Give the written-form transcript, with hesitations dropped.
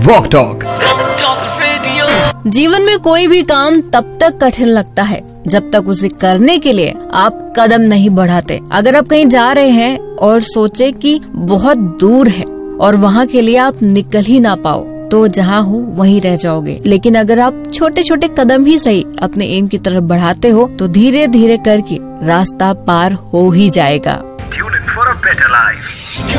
Rock talk. जीवन में कोई भी काम तब तक कठिन लगता है जब तक उसे करने के लिए आप कदम नहीं बढ़ाते। अगर आप कहीं जा रहे हैं और सोचे कि बहुत दूर है और वहाँ के लिए आप निकल ही ना पाओ, तो जहाँ हो वहीं रह जाओगे। लेकिन अगर आप छोटे छोटे कदम ही सही अपने एम की तरफ बढ़ाते हो तो धीरे धीरे करके रास्ता पार हो ही जाएगा।